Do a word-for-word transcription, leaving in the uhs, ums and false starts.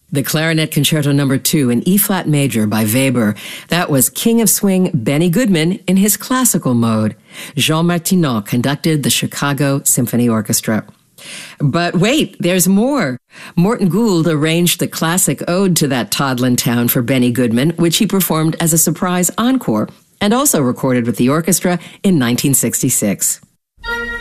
The Clarinet Concerto Number two in E-flat major by Weber. That was King of Swing Benny Goodman in his classical mode. Jean Martineau conducted the Chicago Symphony Orchestra. But wait, there's more. Morton Gould arranged the classic ode to that Todlin town for Benny Goodman, which he performed as a surprise encore, and also recorded with the orchestra in nineteen sixty-six.